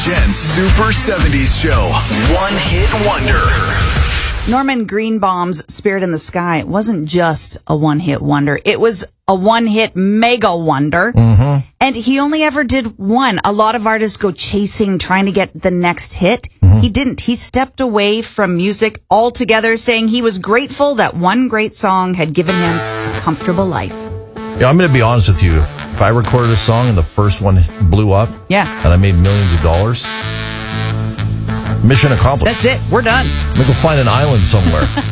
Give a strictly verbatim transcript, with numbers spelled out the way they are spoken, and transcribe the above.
Jen's Super seventies Show. One Hit Wonder. Norman Greenbaum's Spirit in the Sky wasn't just a one-hit wonder. It was a one-hit mega wonder. Mm-hmm. And he only ever did one. A lot of artists go chasing, trying to get the next hit. Mm-hmm. He didn't. He stepped away from music altogether, saying he was grateful that one great song had given him a comfortable life. Yeah, I'm going to be honest with you. If, if I recorded a song and the first one blew up, Yeah. and I made millions of dollars, mission accomplished. That's it. We're done. I'm going to go find an island somewhere.